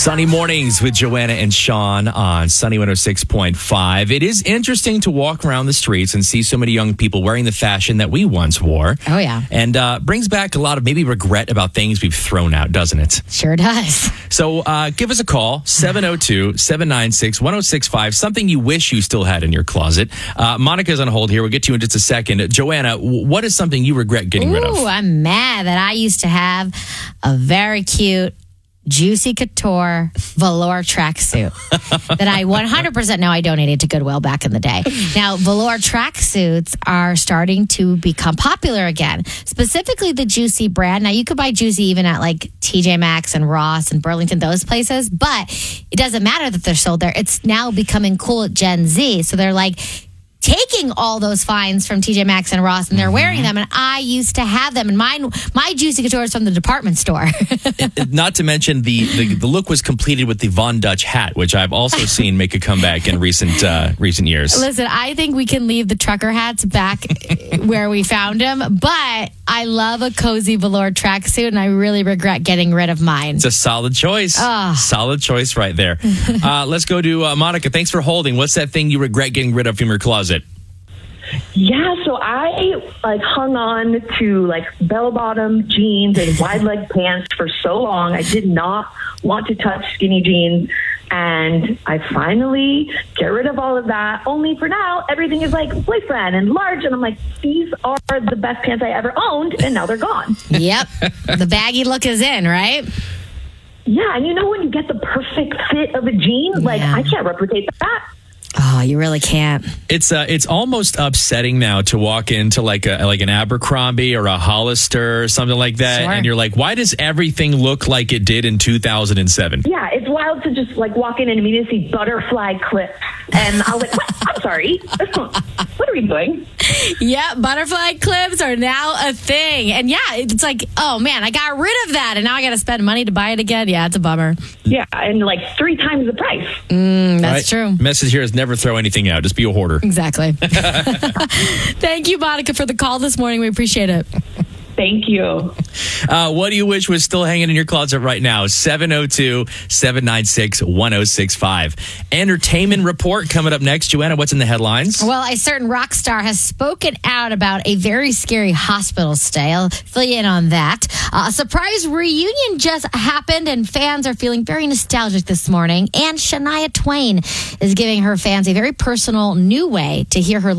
Sunny mornings with Joanna and Sean on Sunny 106.5. It is interesting to walk around the streets and see so many young people wearing the fashion that we once wore. Oh, yeah. And brings back a lot of maybe regret about things we've thrown out, doesn't it? Sure does. So give us a call, 702-796-1065, something you wish you still had in your closet. Monica's on hold here. We'll get to you in just a second. Joanna, what is something you regret getting rid of? I'm mad that I used to have a very cute Juicy Couture velour tracksuit that I 100% know I donated to Goodwill back in the day. Now, velour tracksuits are starting to become popular again, specifically the Juicy brand. Now, you could buy Juicy even at like TJ Maxx and Ross and Burlington, those places, but it doesn't matter that they're sold there. It's now becoming cool at Gen Z. So they're like taking all those finds from TJ Maxx and Ross and they're wearing them. And I used to have them. And my Juicy Couture is from the department store. Not to mention the look was completed with the Von Dutch hat, which I've also seen make a comeback in recent years. Listen, I think we can leave the trucker hats back where we found them, but I love a cozy velour tracksuit and I really regret getting rid of mine. It's a solid choice. Solid choice right there. Let's go to Monica. Thanks for holding. What's that thing you regret getting rid of from your closet? Yeah, so I hung on to bell-bottom jeans and wide-leg pants for so long. I did not want to touch skinny jeans, and I finally get rid of all of that. Only for now, everything is boyfriend and large, and I'm like, these are the best pants I ever owned, and now they're gone. Yep, the baggy look is in, right? Yeah, and when you get the perfect fit of a jean, I can't replicate that. Oh, you really can't. It's almost upsetting now to walk into like an Abercrombie or a Hollister or something like that, and you're like, why does everything look like it did in 2007? Yeah, it's wild to just walk in and immediately see butterfly clips, and I was like, what? I'm sorry, what are we doing? Yeah, butterfly clips are now a thing, and yeah, it's like, oh man, I got rid of that, and now I got to spend money to buy it again. Yeah, it's a bummer. Yeah, and 3 times the price. That's true. Message here is never throw anything out. Just be a hoarder. Exactly. Thank you, Monica, for the call this morning. We appreciate it. Thank you. What do you wish was still hanging in your closet right now? 702-796-1065. Entertainment report coming up next. Joanna, what's in the headlines? Well, a certain rock star has spoken out about a very scary hospital stay. I'll fill you in on that. A surprise reunion just happened, and fans are feeling very nostalgic this morning. And Shania Twain is giving her fans a very personal new way to hear her